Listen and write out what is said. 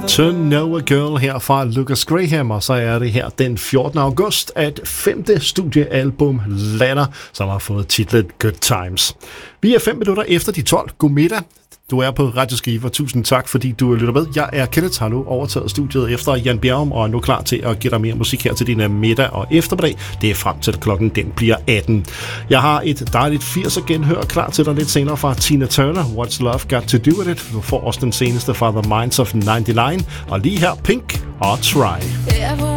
To Know a Girl her fra Lucas Graham, og så er det her den 14. august, at 5. studiealbum lander, som har fået titlet Good Times. Vi er 5 minutter efter de 12. God middag. Du er på Radio Skive, og tusind tak, fordi du lytter med. Jeg er Kenneth, har nu overtaget studiet efter Jan Bjerrum, og er nu klar til at give dig mere musik her til din middag og eftermiddag. Det er frem til klokken, den bliver 18. Jeg har et dejligt 80'er genhør klar til dig lidt senere fra Tina Turner, What's Love Got to Do With It. Du får også den seneste fra The Minds of 99, og lige her Pink og Try.